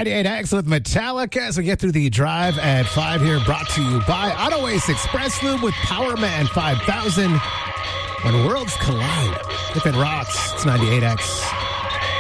98X with Metallica as we get through the drive at 5 here, brought to you by Auto Ace Express Lube with Power Man 5000. When worlds collide, if it rocks, it's 98X.